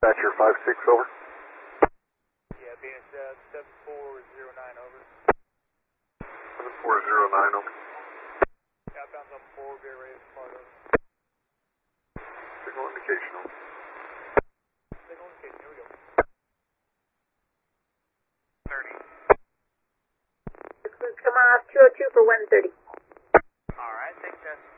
Dispatcher 5-6, over. Yeah, Venus 7409, over. 7409, over. Outbound on 4, get ready to depart, over. Signal indication, over. Signal indication, here we go. 30. Come off 202 for 130. Alright, thanks, guys.